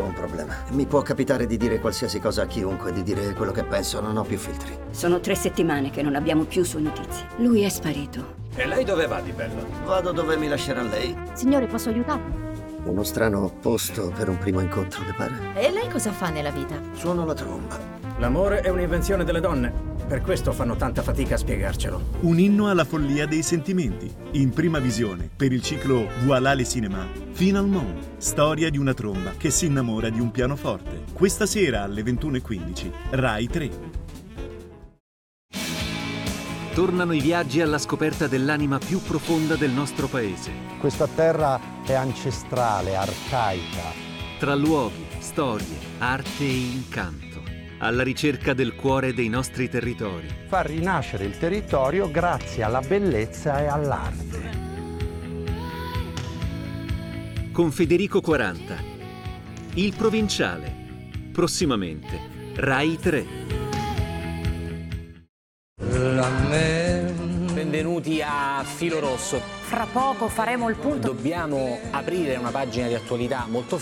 un problema. Mi può capitare di dire qualsiasi cosa a chiunque, di dire quello che penso, non ho più filtri. Sono 3 settimane che non abbiamo più sue notizie. Lui è sparito. E lei dove va di bello? Vado dove mi lascerà lei. Signore, posso aiutarla? Uno strano posto per un primo incontro, le pare? E lei cosa fa nella vita? Suono la tromba. L'amore è un'invenzione delle donne. Per questo fanno tanta fatica a spiegarcelo. Un inno alla follia dei sentimenti. In prima visione, per il ciclo Voilà les cinéma, Final Monde, storia di una tromba che si innamora di un pianoforte. Questa sera alle 21:15, Rai 3. Tornano i viaggi alla scoperta dell'anima più profonda del nostro paese. Questa terra è ancestrale, arcaica. Tra luoghi, storie, arte e incanto. Alla ricerca del cuore dei nostri territori. Far rinascere il territorio grazie alla bellezza e all'arte. Con Federico 40. Il Provinciale. Prossimamente, Rai 3. Benvenuti a Filo Rosso. Fra poco faremo il punto. Dobbiamo aprire una pagina di attualità molto